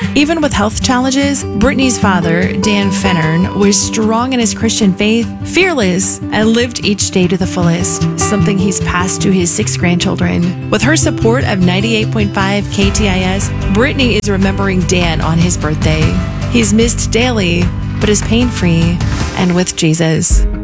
Even with health challenges, Brittany's father, Dan Fennern, was strong in his Christian faith, fearless, and lived each day to the fullest, something he's passed to his 6 grandchildren. With her support of 98.5 KTIS, Brittany is remembering Dan on his birthday. He's missed daily, but is pain-free and with Jesus.